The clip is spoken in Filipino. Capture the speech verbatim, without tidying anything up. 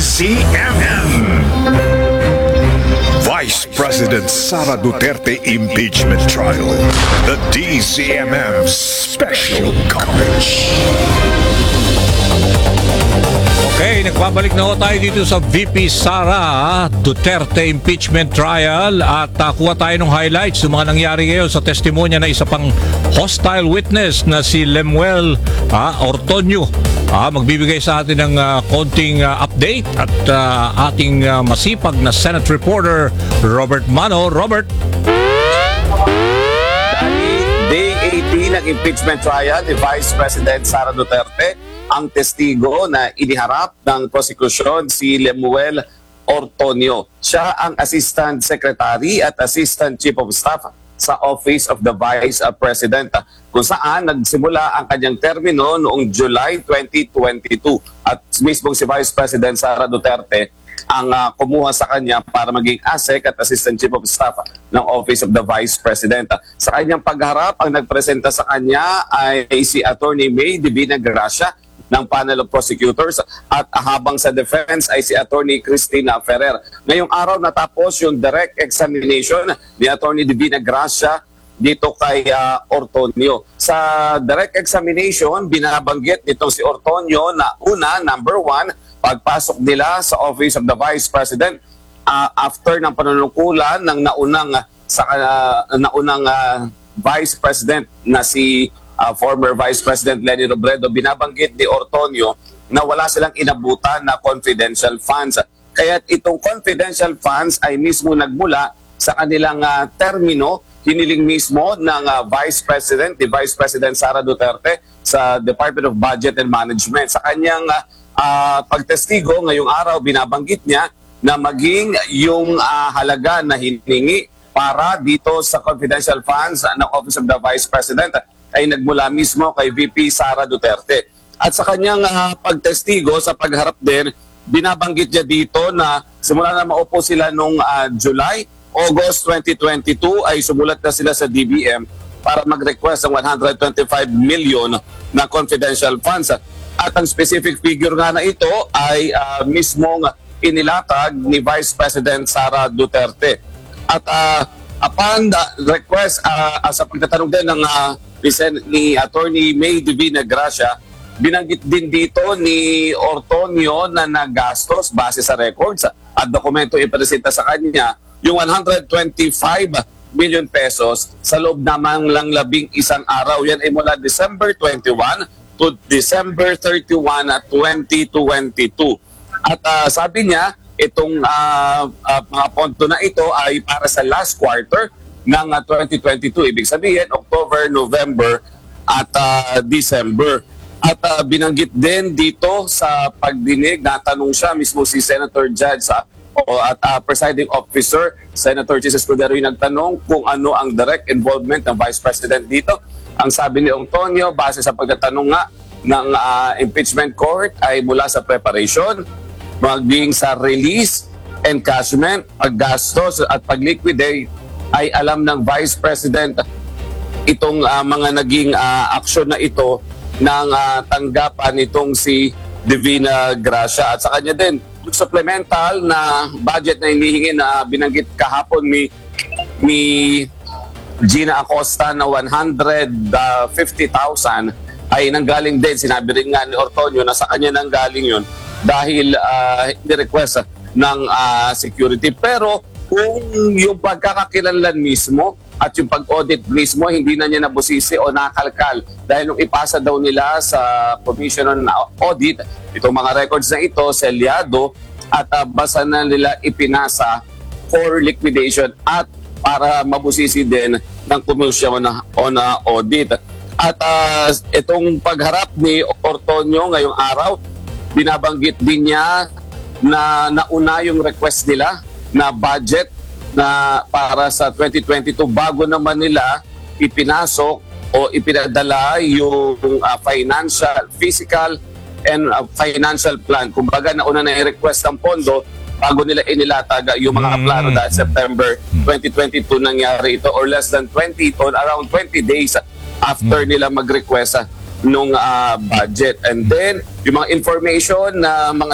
Z M M. Vice President Sara Duterte impeachment trial. The D Z M M special coverage. Okay, nagbabalik na ho tayo dito sa V P Sara Duterte impeachment trial at uh, kuha tayo ng highlights ng mga nangyari ngayon sa testimonya na isa pang hostile witness na si Lemuel uh, Ortonio. Uh, magbibigay sa atin ng uh, konting uh, update at uh, ating uh, masipag na Senate reporter Robert Mano. Robert? Day eighteen ng impeachment trial ni Vice President Sara Duterte, ang testigo na iniharap ng prosekusyon si Lemuel Ortonio. Siya ang Assistant Secretary at Assistant Chief of Staff sa Office of the Vice President, kung saan nagsimula ang kanyang termino noong July twenty twenty-two. At mismong si Vice President Sara Duterte ang uh, kumuha sa kanya para maging A S E C at Assistant Chief of Staff ng Office of the Vice President. Sa kanyang pagharap, ang nagpresenta sa kanya ay si Attorney May Divina Gracia ng panel of prosecutors at habang sa defense ay si Attorney Cristina Ferrer. Ngayong araw natapos yung direct examination ni Attorney Divina Gracia dito kay uh, Ortonio. Sa direct examination, binabanggit nito si Ortonio na una, number one, pagpasok nila sa Office of the Vice President uh, after ng panunungkulan ng naunang uh, sa uh, naunang uh, Vice President na si Uh, former Vice President Leni Robredo, binabanggit ni Ortonio na wala silang inabutan na confidential funds. Kaya itong confidential funds ay mismo nagmula sa kanilang uh, termino, hiniling mismo ng uh, Vice President, ni Vice President Sara Duterte sa Department of Budget and Management. Sa kanyang uh, uh, pagtestigo ngayong araw, binabanggit niya na maging yung uh, halaga na hiningi para dito sa confidential funds ng Office of the Vice President ay nagmula mismo kay V P Sara Duterte. At sa kanyang uh, pagtestigo, sa pagharap din, binabanggit niya dito na simula na maupo sila noong uh, July, August twenty twenty-two ay sumulat na sila sa D B M para mag-request ng one hundred twenty-five million na confidential funds. At ang specific figure nga na ito ay uh, mismong inilatag ni Vice President Sara Duterte. At uh, upon the request, uh, uh, sa pagtatanong din ng uh, ni Attorney May Divina Gracia, binanggit din dito ni Ortonio na nagastos base sa records at dokumento ipresenta sa kanya yung one hundred twenty-five million pesos sa loob namang lang labing isang araw. Yan ay mula December twenty-one to December thirty-one, twenty twenty-two. At uh, sabi niya, itong uh, uh, mga ponto na ito ay para sa last quarter ng uh, twenty twenty-two. Ibig sabihin, October, November at uh, December. At uh, binanggit din dito sa pagdinig, natanong siya mismo si Senator Judge sa, o, at uh, Presiding Officer, Senator Jesus Cordero, yung nagtanong kung ano ang direct involvement ng Vice President dito. Ang sabi ni Ortonio, base sa pagtatanong nga ng uh, impeachment court, ay mula sa preparation, maging sa release, encashment, paggastos at pagliquidate, ay alam ng Vice President itong uh, mga naging uh, aksyon na ito ng uh, tanggapan itong si Divina Gracia. At sa kanya din, supplemental na budget na hinihingi na binanggit kahapon ni, ni Gina Acosta na one hundred fifty thousand ay nanggaling din. Sinabi rin nga ni Ortonio na sa kanya nanggaling yun dahil uh, ni-request ng uh, security. Pero kung yung pagkakakilanlan mismo at yung pag-audit mismo, hindi na niya nabusisi o nakalkal dahil nung ipasa daw nila sa Commission on Audit, itong mga records na ito, selyado at uh, basta na nila ipinasa for liquidation at para mabusisi din ng Commission on Audit. At uh, itong pagharap ni Ortonio ngayong araw, binabanggit din niya na nauna yung request nila na budget na para sa twenty twenty-two bago naman nila ipinasok o ipinadala yung uh, financial, physical and uh, financial plan. Kumbaga nauna na i-request ang pondo bago nila inilatag yung mga plano dahil September twenty twenty-two nangyari ito or less than twenty or around twenty days after nila mag-request nung uh, budget. And then yung mga information na mga